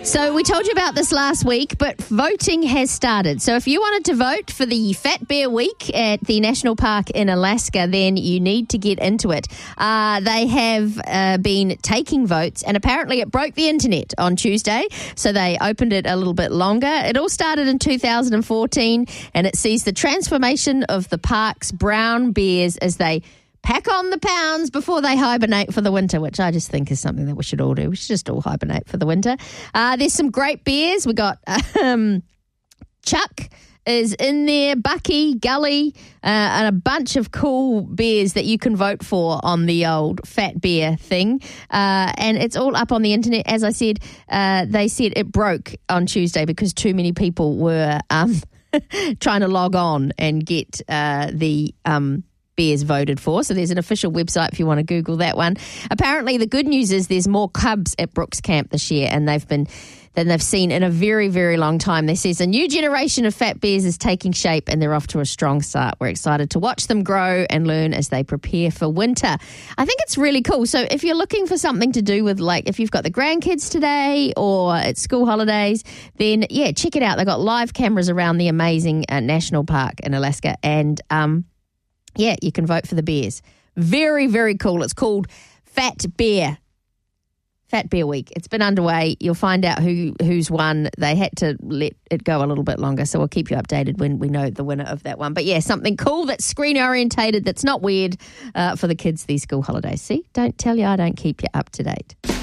So we told you about this last week, but voting has started. So if you wanted to vote for the Fat Bear Week at the National Park in Alaska, then you need to get into it. They have been taking votes, and apparently it broke the internet on Tuesday, so they opened it a little bit longer. It all started in 2014, and it sees the transformation of the park's brown bears as they pack on the pounds before they hibernate for the winter, which I just think is something that we should all do. We should just all hibernate for the winter. There's some great bears. We got Chuck is in there, Bucky, Gully, and a bunch of cool bears that you can vote for on the old Fat Bear thing. And it's all up on the internet. As I said, they said it broke on Tuesday because too many people were trying to log on and get the bears voted for. So there's an official website if you want to Google that one. Apparently the good news is there's more cubs at Brooks Camp this year, and they've seen in a very, very long time. They says a new generation of fat bears is taking shape, and they're off to a strong start. We're excited to watch them grow and learn as they prepare for winter. I think it's really cool. So if you're looking for something to do with, like, if you've got the grandkids today or it's school holidays, then yeah, check it out. They've got live cameras around the amazing national park in Alaska, and yeah, you can vote for the bears. Very, very cool. It's called Fat Bear Week. It's been underway. You'll find out who's won. They had to let it go a little bit longer, so we'll keep you updated when we know the winner of that one. But yeah, something cool that's screen-orientated, that's not weird for the kids these school holidays. See, don't tell you I don't keep you up to date.